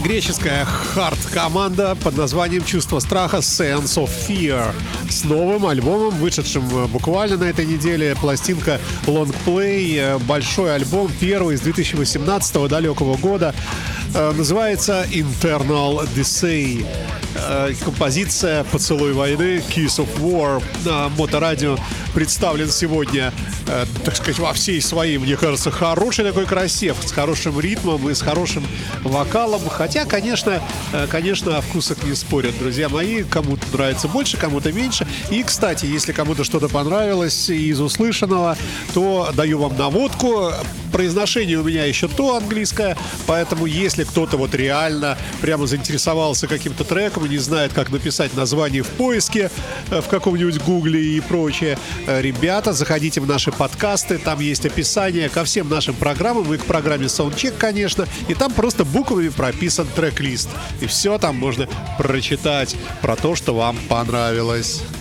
Греческая хард-команда под названием «Чувство страха» Sense of Fear с новым альбомом, вышедшим буквально на этой неделе. Пластинка Long Play, большой альбом, первый из 2018 далекого года. Называется Internal Decay. Композиция «Поцелуй войны» Kiss of War на Моторадио представлен сегодня, так сказать, во всей своей, мне кажется, хороший такой красив, с хорошим ритмом и с хорошим вокалом. Хотя, конечно, о вкусах не спорят, друзья мои. Кому-то нравится больше, кому-то меньше. И, кстати, если кому-то что-то понравилось из услышанного, то даю вам наводку. Произношение у меня еще то английское, поэтому если кто-то вот реально прямо заинтересовался каким-то треком и не знает, как написать название в поиске в каком-нибудь гугле и прочее, ребята, заходите в наши подкасты, там есть описание ко всем нашим программам и к программе Soundcheck, конечно, и там просто буквами прописан трек-лист, и все там можно прочитать про то, что вам понравилось.